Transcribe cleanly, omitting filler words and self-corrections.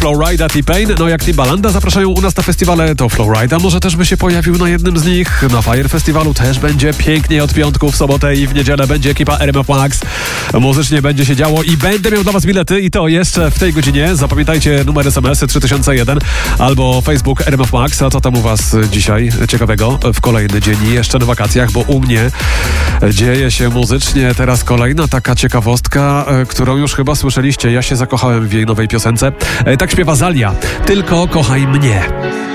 Flowrida, T-Pain, no jak Timbalanda zapraszają u nas na festiwale, to Flowrida może też by się pojawił na jednym z nich. Na Fire Festiwalu też będzie pięknie od piątku, w sobotę i w niedzielę będzie ekipa RMF Max. Muzycznie będzie się działo i będę miał dla was bilety i to jeszcze w tej godzinie. Zapamiętajcie numer SMS 3001 albo Facebook RMF Max. A co tam u was dzisiaj ciekawego w kolejny dzień i jeszcze na wakacjach, bo u mnie dzieje się muzycznie teraz kolejna taka ciekawostka, którą już chyba słyszeliście. Ja się zakochałem w jej nowej piosence. Tak śpiewa Zalia. Tylko kochaj mnie.